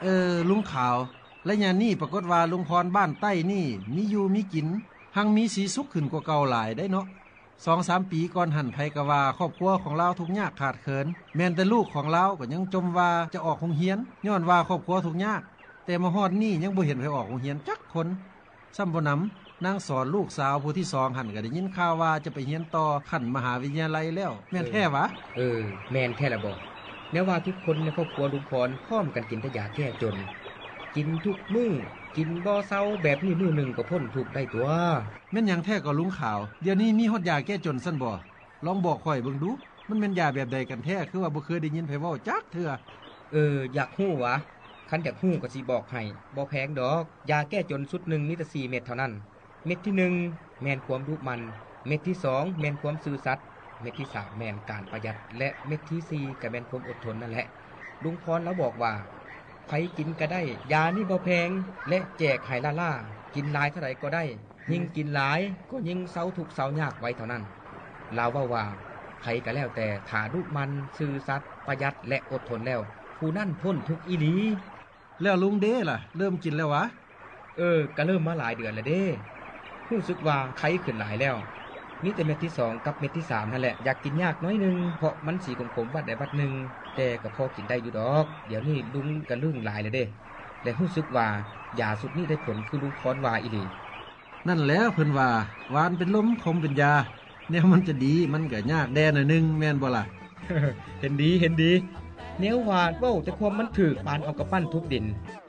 ลุงขาวและยามนี้ปรากฏว่าลุงพรบ้านใต้นี่มีอยู่มีกินหังมีสีสุขขึ้นกว่าเก่าหลายได้เนาะ2-3 ปีก่อนหันไผก็ว่าครอบครัวของเราทุกข์ยากขาดเขินแม้นแต่ลูกของเราก็ยังจมว่าจะออกโรงเรียนย้อนว่าครอบครัวทุกข์ยากแต่มาฮอดนี้ยังบ่เห็นไผออกโรงเรียนจักคนซ้ำบ่นำนางสอนลูกสาวผู้ที่2หันก็ได้ยินข่าวว่าจะไปเรียนต่อขั้นมหาวิทยาลัยแล้วแม่นแท้วะแม่นแท้ละบ่แม้ว่าทุกคนในครอบครัวลุงพรพร้อมกันกินแต่ยาแก้จนกินทุกมื้อกินบ่เซาแบบนี้มื้อนึงก็พ้นทุกข์ได้ตัวแม่นหยังแท้ก็ลุงขาวเดี๋ยวนี้มีฮอดยาแก้จนซั่นบ่ลองบอกข่อยเบิ่งดูมันแม่นยาแบบใดกันแท้คือว่าบ่เคยได้ยินไผเว้าจักเทื่ออยากฮู้วะคันอยากฮู้ก็สิบอกให้บ่แพงดอกยาแก้จนสุดนึงมีแต่4เม็ดเท่านั้นเม็ดที่1แม่นความดุมันเม็ดที่2แม่นความซื่อสัตย์เม็ดที่3แม่นการประหยัดและเม็ดที่4ก็แม่นความอดทนนั่นแหละลุงพรแล้วบอกว่าใครกินก็ได้ยานี่บ่แพงและแจกให้ล่ากินหลายเท่าใดก็ได้ยิ่งกินหลายก็ยิ่งเซาทุกข์เซายากไว้เท่านั้นลาวว่าใครก็แล้วแต่ถ้าดุมันซื่อสัตย์ประหยัดและอดทนแล้วผู้นั้นพ้นทุกข์อีหลีแล้วลุงเด้ล่ะเริ่มกินแล้ววะก็เริ่มมาหลายเดือนแล้วเด้รู้สึกว่าไข้ขึ้นหลายแล้วมีแต่เม็ดที่2กับเม็ดที่3นั่นแหละอยากกินยากน้อยนึงเพราะมันสีขมๆวัดได้วัดนึงแต่ก็พอกินได้อยู่ดอกเดี๋ยวนี้ลุงก็ลืมหลายแล้วเด้และรู้สึกว่ายาสุดนี้ได้ผลคือลุงพรว่าอีหลีนั่นแล้วเพิ่นว่าหวานเป็นลมขมเป็นยาแนวมันจะดีมันก็ยากแด่หน่อยนึงแม่นบ่ล่ะเห็นดีแนวว่าเว้าแต่ความมันถูกปานเอากระปั้นทุบดิน